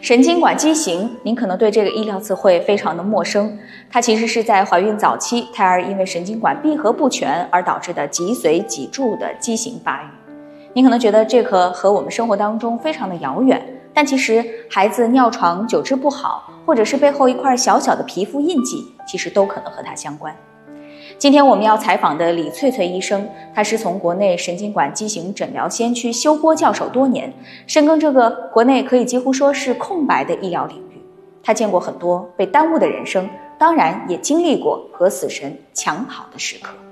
神经管畸形，您可能对这个医疗词汇非常的陌生，它其实是在怀孕早期，胎儿因为神经管闭合不全而导致的脊髓脊柱的畸形发育。您可能觉得这个和我们生活当中非常的遥远，但其实孩子尿床久治不好，或者是背后一块小小的皮肤印记，其实都可能和它相关。今天我们要采访的李翠翠医生，她是从国内神经管畸形诊疗先驱修波教授多年，深耕这个国内可以几乎说是空白的医疗领域。她见过很多被耽误的人生，当然也经历过和死神抢跑的时刻。